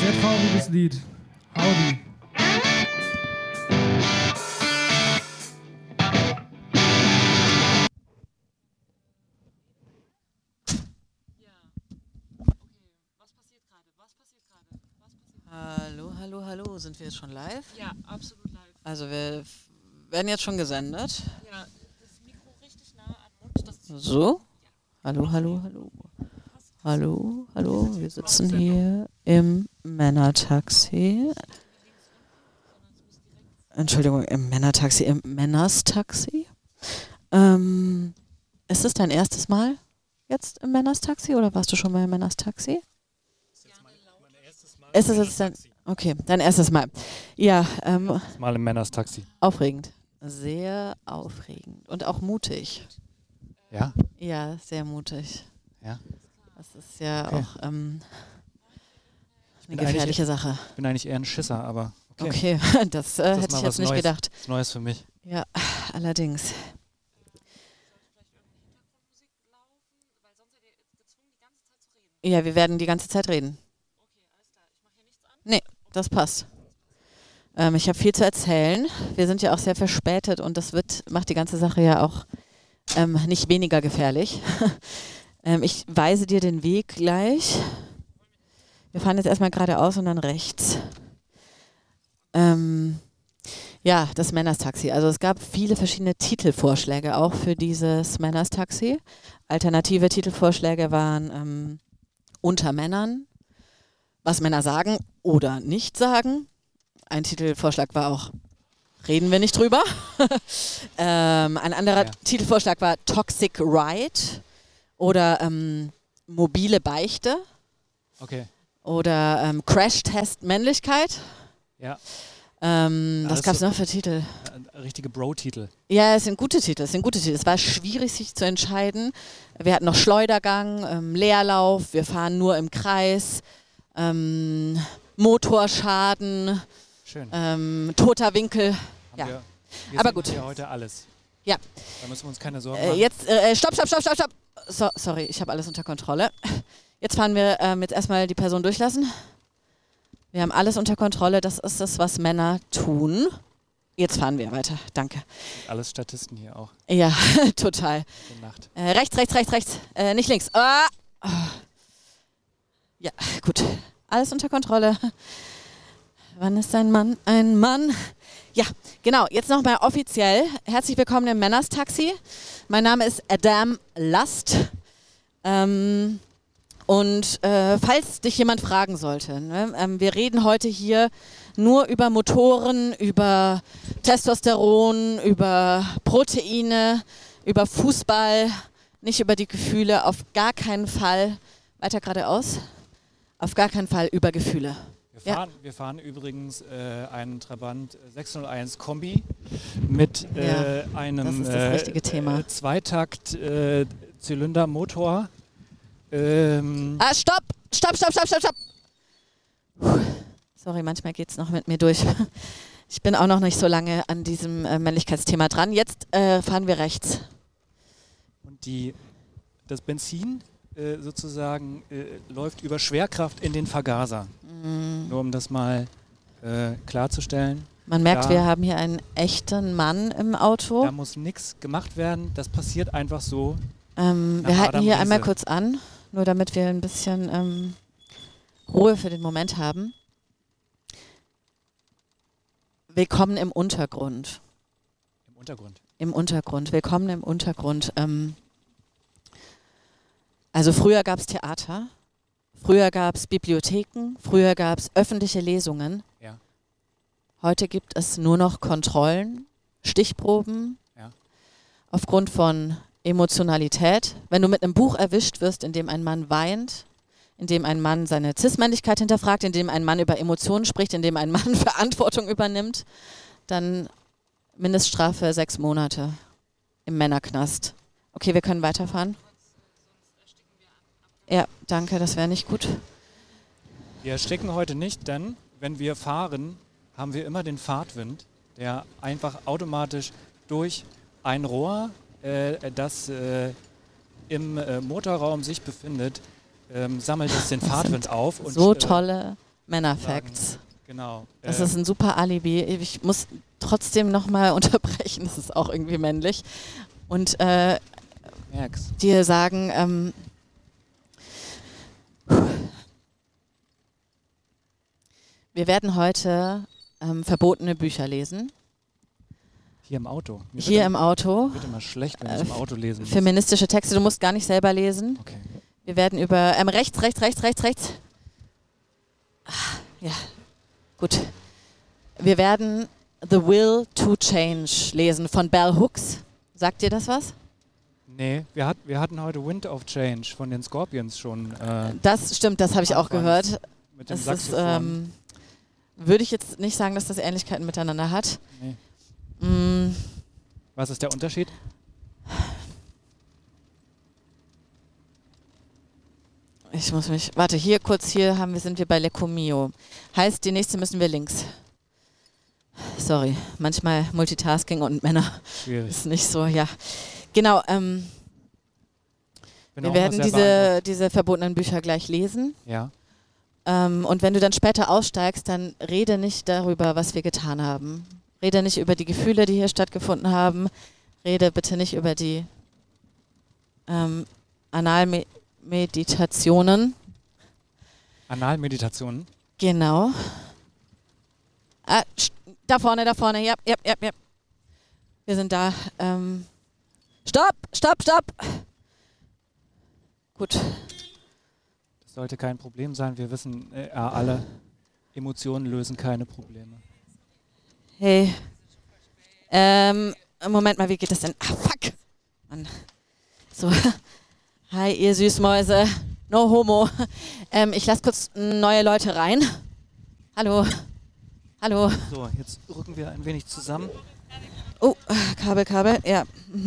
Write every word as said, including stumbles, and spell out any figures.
Sehr trauriges Lied. Howdy. Hallo, hallo, hallo. Sind wir jetzt schon live? Ja, absolut live. Also wir f- werden jetzt schon gesendet. Ja, das Mikro richtig nah am Mund. Das So? Hallo, hallo, hallo. Hallo, hallo. Wir sitzen hier im Männertaxi. Entschuldigung, im Männertaxi, im Männerstaxi. Ähm, ist es dein erstes Mal jetzt im Männerstaxi oder warst du schon mal im Männerstaxi? Ist es jetzt dein, okay, dein erstes Mal. Ja, ähm, Mal im Männerstaxi. aufregend. Sehr aufregend und auch mutig. Ja? Ja, sehr mutig. Ja. Das ist ja Okay. auch ähm, eine bin gefährliche eigentlich- Sache. Ich bin eigentlich eher ein Schisser, aber okay. Okay, das äh, Das ist hätte mal ich was jetzt nicht Neues. gedacht. Das ist Neues für mich. Ja, allerdings. Ja, wir werden die ganze Zeit reden. Nee, das passt. Ähm, ich habe viel zu erzählen. Wir sind ja auch sehr verspätet und das wird, macht die ganze Sache ja auch ähm, nicht weniger gefährlich. ähm, ich weise dir den Weg gleich. Wir fahren jetzt erstmal geradeaus und dann rechts. Ähm, ja, das Männerstaxi. Also es gab viele verschiedene Titelvorschläge auch für dieses Männerstaxi. Alternative Titelvorschläge waren ähm, Unter Männern, was Männer sagen oder nicht sagen. Ein Titelvorschlag war auch Reden wir nicht drüber. ähm, ein anderer Ja. Titelvorschlag war Toxic Ride oder ähm, Mobile Beichte Okay. oder ähm, Crash-Test Männlichkeit. Ja. Ähm, was Alles gab es so- noch für Titel? Äh, Richtige Bro-Titel. Ja, es sind gute Titel, es sind gute Titel. Es war schwierig, sich zu entscheiden. Wir hatten noch Schleudergang, ähm, Leerlauf, wir fahren nur im Kreis, ähm, Motorschaden, Schön. ähm, toter Winkel. Haben ja. wir, wir Aber sehen gut. hier heute alles. Ja. Da müssen wir uns keine Sorgen Äh, machen. jetzt, äh, stopp, stopp, stopp, stopp, stopp. So, sorry, ich habe alles unter Kontrolle. Jetzt fahren wir ähm, jetzt erstmal die Person durchlassen. Wir haben alles unter Kontrolle, das ist das, was Männer tun. Jetzt fahren wir weiter, danke. Alles Statisten hier auch. Ja, total. Gute Nacht. Äh, rechts, rechts, rechts, rechts. Äh, nicht links. Ah! Oh. Ja, gut. Alles unter Kontrolle. Wann ist ein Mann ein Mann? Ja, genau. Jetzt nochmal offiziell. Herzlich willkommen im Männerstaxi. Mein Name ist Adam Last. Ähm, und äh, falls dich jemand fragen sollte, ne, ähm, wir reden heute hier nur über Motoren, über Testosteron, über Proteine, über Fußball, nicht über die Gefühle, auf gar keinen Fall, weiter geradeaus, auf gar keinen Fall über Gefühle. Wir Ja. fahren, wir fahren übrigens äh, einen Trabant sechshunderteins Kombi mit äh, Ja, einem das ist das richtige Thema. Äh, Zweitakt äh, Zylindermotor. Ähm, Ah, stopp! Stopp, stopp, stopp, stopp, stopp! Puh. Sorry, manchmal geht es noch mit mir durch. Ich bin auch noch nicht so lange an diesem äh, Männlichkeitsthema dran. Jetzt äh, fahren wir rechts. Und die, das Benzin äh, sozusagen äh, läuft über Schwerkraft in den Vergaser. Mm. Nur um das mal äh, klarzustellen. Man merkt, Ja. wir haben hier einen echten Mann im Auto. Da muss nichts gemacht werden. Das passiert einfach so. Ähm, Nach wir halten Adam hier Riese. einmal kurz an, nur damit wir ein bisschen ähm, Ruhe für den Moment haben. Willkommen im Untergrund. Im Untergrund. Im Untergrund. Willkommen im Untergrund. Ähm, also früher gab es Theater, früher gab es Bibliotheken, früher gab es öffentliche Lesungen. Ja. Heute gibt es nur noch Kontrollen, Stichproben, Ja. aufgrund von Emotionalität. Wenn du mit einem Buch erwischt wirst, in dem ein Mann weint, in dem ein Mann seine Cis-Männlichkeit hinterfragt, in dem ein Mann über Emotionen spricht, in dem ein Mann Verantwortung übernimmt, dann Mindeststrafe sechs Monate im Männerknast. Okay, wir können weiterfahren. Ja, danke, das wäre nicht gut. Wir ersticken heute nicht, denn wenn wir fahren, haben wir immer den Fahrtwind, der einfach automatisch durch ein Rohr, äh, das äh, im äh, Motorraum sich befindet, ähm, sammelt es den Das Fahrtwind sind auf. Und, So äh, tolle Männer-Facts. Genau. Das äh, ist ein super Alibi. Ich muss trotzdem nochmal unterbrechen, das ist auch irgendwie männlich. Und äh, merk's. dir sagen, ähm, wir werden heute ähm, verbotene Bücher lesen. Hier im Auto. Mir Hier wird im Auto. Wird immer schlecht, wenn ich Äh, im Auto lesen muss. Feministische Texte, du musst gar nicht selber lesen. Okay. Wir werden über ähm, rechts, rechts, rechts, rechts, rechts. Ah, ja, gut. Wir werden The Will to Change lesen von Bell Hooks. Sagt dir das was? Nee, wir, hat, wir hatten heute Wind of Change von den Scorpions schon. Äh, Das stimmt, das habe ich auch Anfangs gehört. mit dem Das ist, Saxophon. ähm, würde ich jetzt nicht sagen, dass das Ähnlichkeiten miteinander hat. Nee. Mm, Was ist der Unterschied? ich muss mich, warte, hier kurz, hier haben wir, sind wir bei Lecco Mio. Heißt, die nächste müssen wir links. Sorry, manchmal Multitasking und Männer Schwierig. ist nicht so, ja. Genau, ähm, Bin wir auch werden noch sehr diese, beeindruckt. diese verbotenen Bücher gleich lesen. Ja. Ähm, und wenn du dann später aussteigst, dann rede nicht darüber, was wir getan haben. Rede nicht über die Gefühle, die hier stattgefunden haben. Rede bitte nicht über die ähm, Analmeditationen. Analmeditationen. Genau. Ah, st- da vorne, da vorne. Ja, ja, ja, ja. Wir sind da. Ähm, stopp, stopp, stopp. Gut. Das sollte kein Problem sein. Wir wissen äh, alle, Emotionen lösen keine Probleme. Hey. Ähm, Moment mal, wie geht das denn? Ah, fuck. Mann. So. Hi, ihr Süßmäuse. No homo. Ähm, ich lasse kurz neue Leute rein. Hallo. Hallo. So, jetzt rücken wir ein wenig zusammen. Oh, Kabel, Kabel. Ja.